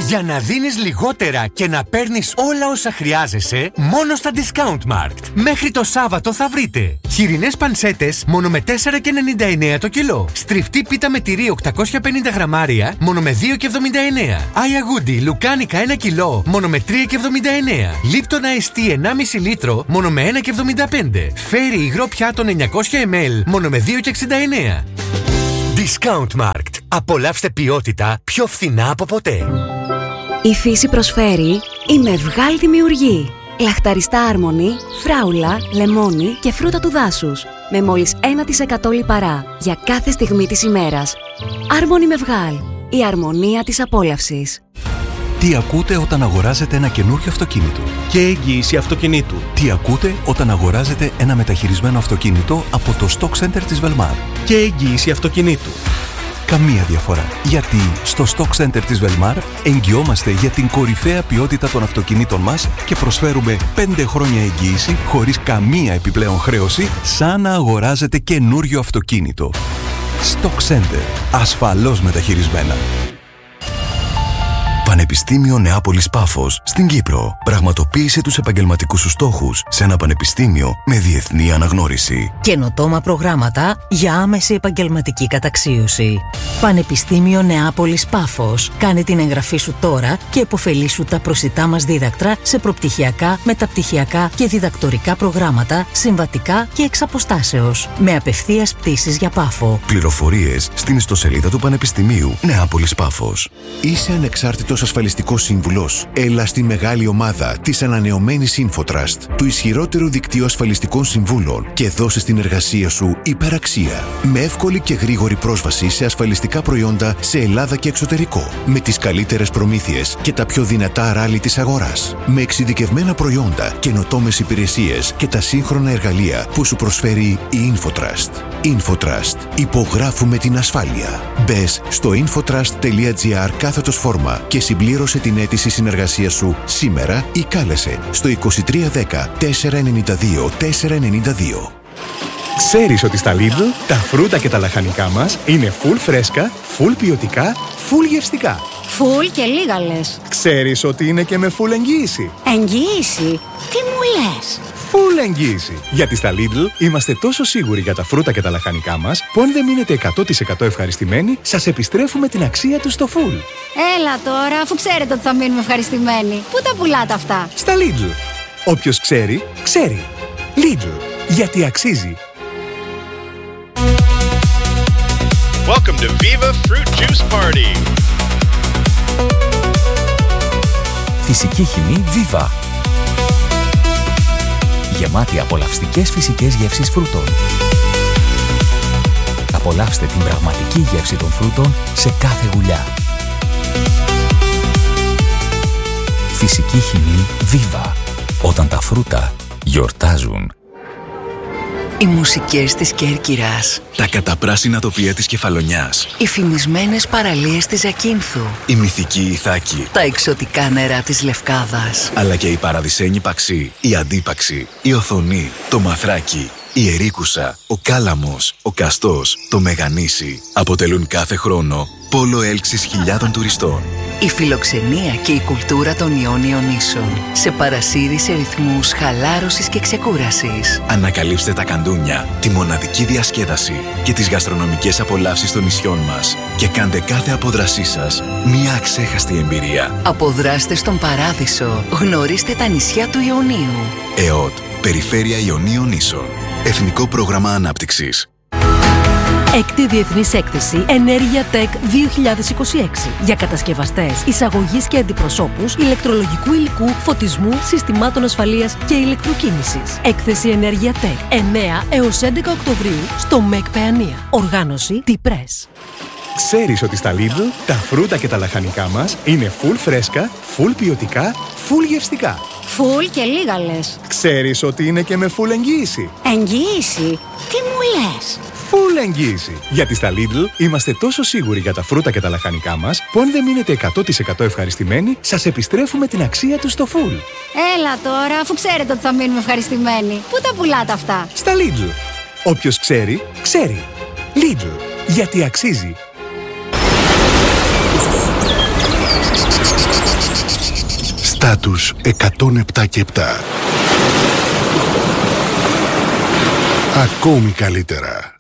Για να δίνεις λιγότερα και να παίρνεις όλα όσα χρειάζεσαι, μόνο στα Discount Markt. Μέχρι το Σάββατο θα βρείτε χοιρινές πανσέτες μόνο με 4,99 το κιλό. Στριφτή πίτα με τυρί 850 γραμμάρια μόνο με 2,79. Άια Γούντι λουκάνικα 1 κιλό μόνο με 3,79. Λίπτον Αϊστή 1,5 λίτρο μόνο με 1,75. Φέρι υγρό πιάτων 900 ml μόνο με 2,69. Discount Markt. Απολαύστε ποιότητα πιο φθηνά από ποτέ. Η φύση προσφέρει η Μευγάλ Δημιουργεί. Λαχταριστά άρμονη, φράουλα, λεμόνι και φρούτα του δάσους. Με μόλις 1% λιπαρά για κάθε στιγμή της ημέρας. Άρμονη Μευγάλ. Η αρμονία της απόλαυσης. Τι ακούτε όταν αγοράζετε ένα καινούριο αυτοκίνητο? Και εγγύηση αυτοκινήτου. Τι ακούτε όταν αγοράζετε ένα μεταχειρισμένο αυτοκίνητο από το Stock Center της Velmar? Και εγγύηση αυτοκινήτου. Καμία διαφορά. Γιατί στο Stock Center της Velmar εγγυόμαστε για την κορυφαία ποιότητα των αυτοκινήτων μας και προσφέρουμε 5 χρόνια εγγύηση χωρίς καμία επιπλέον χρέωση, σαν να αγοράζετε καινούριο αυτοκίνητο. Stock Center. Ασφαλώς μεταχειρισμένα. Πανεπιστήμιο Νεάπολης Πάφος στην Κύπρο. Πραγματοποίησε τους επαγγελματικούς σου στόχους σε ένα πανεπιστήμιο με διεθνή αναγνώριση. Καινοτόμα προγράμματα για άμεση επαγγελματική καταξίωση. Πανεπιστήμιο Νεάπολης Πάφος. Κάνε την εγγραφή σου τώρα και επωφελήσου τα προσιτά μας δίδακτρα σε προπτυχιακά, μεταπτυχιακά και διδακτορικά προγράμματα, συμβατικά και εξ αποστάσεως. Με απευθείας πτήσεις για Πάφο. Πληροφορίες στην ιστοσελίδα του Πανεπιστημίου Νεάπολης Πάφος. Είσαι ανεξάρτητος ασφαλιστικός σύμβουλος? Έλα στη μεγάλη ομάδα της ανανεωμένης InfoTrust, του ισχυρότερου δικτύου ασφαλιστικών συμβούλων, και δώσε στην εργασία σου υπεραξία. Με εύκολη και γρήγορη πρόσβαση σε ασφαλιστικά προϊόντα σε Ελλάδα και εξωτερικό. Με τις καλύτερες προμήθειες και τα πιο δυνατά ράλι της αγοράς. Με εξειδικευμένα προϊόντα, καινοτόμες υπηρεσίες και τα σύγχρονα εργαλεία που σου προσφέρει η InfoTrust. InfoTrust. Υπογράφουμε την ασφάλεια. Μπες στο infotrust.gr/φόρμα και συμπλήρωσε την αίτηση συνεργασίας σου σήμερα ή κάλεσε στο 2310 492 492. Ξέρεις ότι στα Lidl τα φρούτα και τα λαχανικά μας είναι full φρέσκα, full ποιοτικά, full γευστικά. Full και λίγα λες. Ξέρεις ότι είναι και με full εγγύηση? Εγγύηση? Τι μου λες? Full εγγύηση. Γιατί στα Lidl είμαστε τόσο σίγουροι για τα φρούτα και τα λαχανικά μας που αν δεν μείνετε 100% ευχαριστημένοι, σας επιστρέφουμε την αξία τους στο full. Έλα τώρα, αφού ξέρετε ότι θα μείνουμε ευχαριστημένοι. Πού τα πουλάτε αυτά? Στα Lidl. Όποιος ξέρει, ξέρει. Lidl. Γιατί αξίζει. Welcome to Viva Fruit Juice Party. Φυσική χυμή Viva. Γεμάτη απολαυστικές φυσικές γεύσεις φρούτων. Απολαύστε την πραγματική γεύση των φρούτων σε κάθε γουλιά. Φυσική χυμή Viva. Όταν τα φρούτα γιορτάζουν. Οι μουσικές της Κέρκυρας. Τα καταπράσινα τοπία της Κεφαλονιάς. Οι φημισμένες παραλίες της Ζακίνθου. Η μυθική Ιθάκη. Τα εξωτικά νερά της Λευκάδας. Αλλά και η παραδεισένη Παξή, η Αντίπαξη, η Οθονή, το Μαθράκι, η Ερίκουσα, ο Κάλαμος, ο Καστός, το Μεγανήσι αποτελούν κάθε χρόνο πόλο έλξης χιλιάδων τουριστών. Η φιλοξενία και η κουλτούρα των Ιόνιων Νήσων σε παρασύρει σε ρυθμούς χαλάρωσης και ξεκούρασης. Ανακαλύψτε τα καντούνια, τη μοναδική διασκέδαση και τις γαστρονομικές απολαύσεις των νησιών μας και κάντε κάθε απόδρασή σας μια αξέχαστη εμπειρία. Αποδράστε στον Παράδεισο. Γνωρίστε τα νησιά του Ιωνίου. ΕΟΤ, Περιφέρεια Ιωνίων Νήσων. Εθνικό Πρόγραμμα Ανάπτυξης. Έκτη Διεθνής Έκθεση Ενέργεια Tech 2026 για κατασκευαστές, εισαγωγής και αντιπροσώπους ηλεκτρολογικού υλικού, φωτισμού, συστημάτων ασφαλείας και ηλεκτροκίνησης. Έκθεση Ενέργεια Tech 9 έως 11 Οκτωβρίου στο ΜΕΚ Παιανία. Οργάνωση T-Press. Ξέρεις ότι στα Lidl τα φρούτα και τα λαχανικά μας είναι full φρέσκα, full ποιοτικά, full γευστικά. Full και λίγα λες. Ξέρεις ότι είναι και με full εγγύηση? Εγγύηση? Τι μου λες? Full εγγύηση. Γιατί στα Lidl είμαστε τόσο σίγουροι για τα φρούτα και τα λαχανικά μας που αν δεν μείνετε 100% ευχαριστημένοι, σας επιστρέφουμε την αξία τους στο full. Έλα τώρα, αφού ξέρετε ότι θα μείνουμε ευχαριστημένοι. Πού τα πουλάτε αυτά? Στα Lidl. Όποιος ξέρει, ξέρει. Lidl. Γιατί αξίζει. Στάτους 107 και 7. Ακόμη καλύτερα.